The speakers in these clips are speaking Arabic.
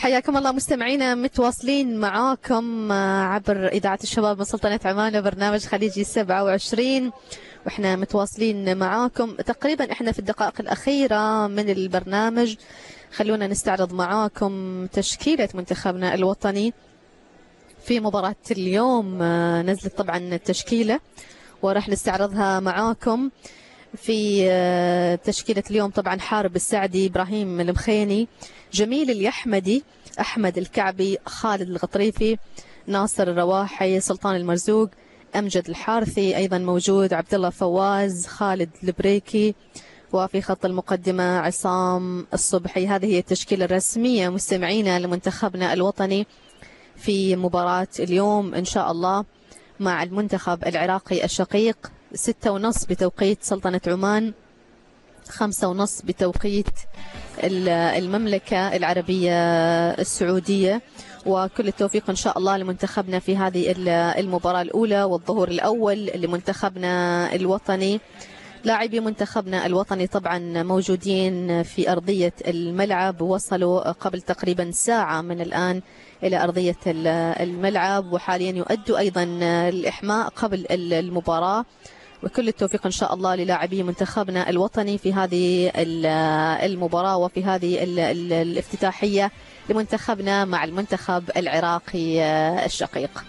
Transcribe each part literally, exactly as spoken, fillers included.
حياكم الله مستمعينا، متواصلين معاكم عبر إذاعة الشباب من سلطنة عمان وبرنامج خليجي سبعة وعشرين، واحنا متواصلين معاكم تقريبا احنا في الدقائق الأخيرة من البرنامج. خلونا نستعرض معاكم تشكيلة منتخبنا الوطني في مباراة اليوم. نزلت طبعا التشكيلة وراح نستعرضها معاكم. في تشكيلة اليوم طبعا حارب السعدي، إبراهيم المخيني، جميل اليحمدي، أحمد الكعبي، خالد الغطريفي، ناصر الرواحي، سلطان المرزوق، أمجد الحارثي أيضا موجود، عبد الله فواز، خالد البريكي، وفي خط المقدمة عصام الصبحي. هذه هي التشكيلة الرسمية مستمعينا لمنتخبنا الوطني في مباراة اليوم إن شاء الله مع المنتخب العراقي الشقيق. ستة ونص بتوقيت سلطنة عمان، خمسة ونص بتوقيت المملكة العربية السعودية. وكل التوفيق إن شاء الله لمنتخبنا في هذه المباراة الأولى والظهور الأول لمنتخبنا الوطني. لاعبي منتخبنا الوطني طبعا موجودين في أرضية الملعب، وصلوا قبل تقريبا ساعة من الآن إلى أرضية الملعب، وحاليا يؤدوا أيضا الإحماء قبل المباراة. وكل التوفيق إن شاء الله للاعبي منتخبنا الوطني في هذه المباراة وفي هذه الافتتاحية لمنتخبنا مع المنتخب العراقي الشقيق.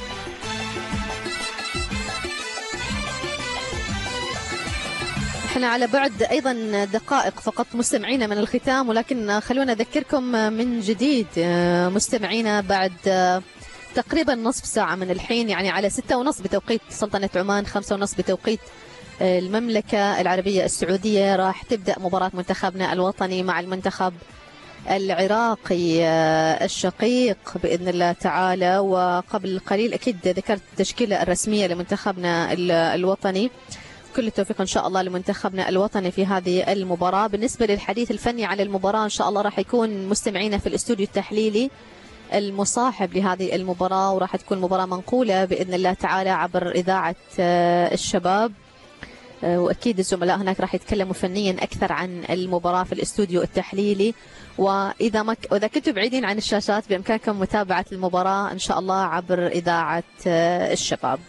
احنا على بعد ايضا دقائق فقط مستمعينا من الختام، ولكن خلونا اذكركم من جديد مستمعينا بعد تقريبا نصف ساعة من الحين، يعني على ستة ونص بتوقيت سلطنة عمان، خمسة ونص بتوقيت المملكة العربية السعودية، راح تبدأ مباراة منتخبنا الوطني مع المنتخب العراقي الشقيق بإذن الله تعالى. وقبل قليل أكيد ذكرت التشكيلة الرسمية لمنتخبنا الوطني. كل التوفيق إن شاء الله لمنتخبنا الوطني في هذه المباراة. بالنسبة للحديث الفني عن المباراة إن شاء الله راح يكون مستمعينا في الاستوديو التحليلي المصاحب لهذه المباراة، وراح تكون مباراة منقولة بإذن الله تعالى عبر إذاعة الشباب، وأكيد الزملاء هناك راح يتكلموا فنيا أكثر عن المباراة في الاستوديو التحليلي. وإذا ما ك... وإذا كنتم بعيدين عن الشاشات بإمكانكم متابعة المباراة إن شاء الله عبر إذاعة الشباب.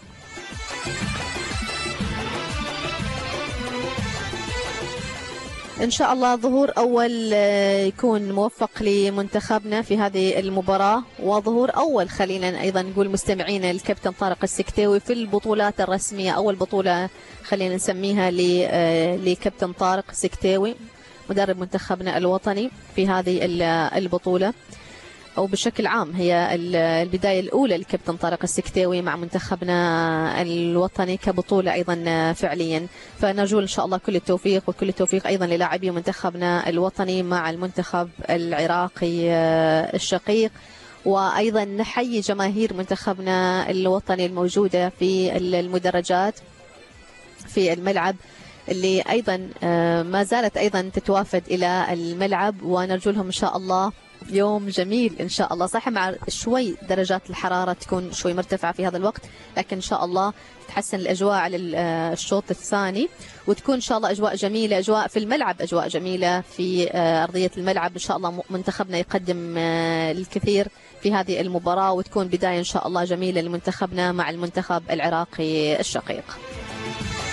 إن شاء الله ظهور أول يكون موفق لمنتخبنا في هذه المباراة، وظهور أول خلينا أيضا نقول مستمعينا الكابتن طارق السكتاوي في البطولات الرسمية. أول بطولة خلينا نسميها لكابتن طارق السكتاوي مدرب منتخبنا الوطني في هذه البطولة، أو بشكل عام هي البداية الأولى للكابتن طارق السكتاوي مع منتخبنا الوطني كبطولة أيضا فعليا. فنرجو إن شاء الله كل التوفيق، وكل التوفيق أيضا للاعبي منتخبنا الوطني مع المنتخب العراقي الشقيق. وأيضا نحيي جماهير منتخبنا الوطني الموجودة في المدرجات في الملعب، اللي أيضا ما زالت أيضا تتوافد إلى الملعب، ونرجو لهم إن شاء الله يوم جميل إن شاء الله. صح مع شوي درجات الحرارة تكون شوي مرتفعة في هذا الوقت، لكن إن شاء الله تتحسن الأجواء على الشوط الثاني، وتكون إن شاء الله أجواء جميلة، أجواء في الملعب أجواء جميلة في أرضية الملعب. إن شاء الله منتخبنا يقدم الكثير في هذه المباراة، وتكون بداية إن شاء الله جميلة لمنتخبنا مع المنتخب العراقي الشقيق.